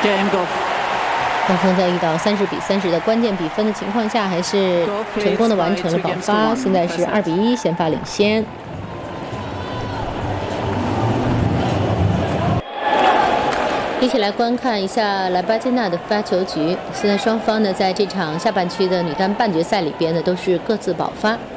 双方在遇到30比30的关键比分的情况下，还是成功的完成了保发，现在是2比1，先发领先。一起来观看一下莱巴金娜的发球局。现在双方呢，在这场下半区的女单半决赛里边呢，都是各自保发。